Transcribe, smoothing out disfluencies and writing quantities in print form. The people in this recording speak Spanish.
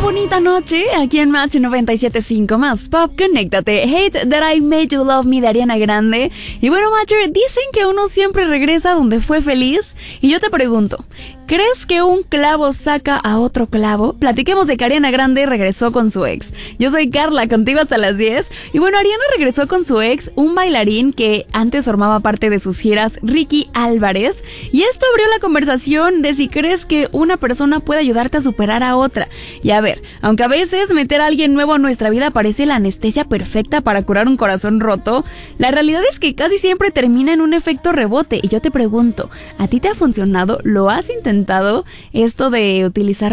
bonita noche aquí en Match 97.5 más Pop. Conéctate. Hate That I Made You Love Me de Ariana Grande. Y bueno, Matcher, dicen que uno siempre regresa donde fue feliz. Y yo te pregunto, ¿crees que un clavo saca a otro clavo? Platiquemos de que Ariana Grande regresó con su ex. Yo soy Carla, contigo hasta las 10. Y bueno, Ariana regresó con su ex, un bailarín que antes formaba parte de sus giras, Ricky Álvarez. Y esto abrió la conversación de si crees que una persona puede ayudarte a superar a otra. Y a ver, aunque a veces meter a alguien nuevo en nuestra vida parece la anestesia perfecta para curar un corazón roto, la realidad es que casi siempre termina en un efecto rebote. Y yo te pregunto, ¿a ti te ha funcionado? ¿Lo has intentado? Esto de utilizar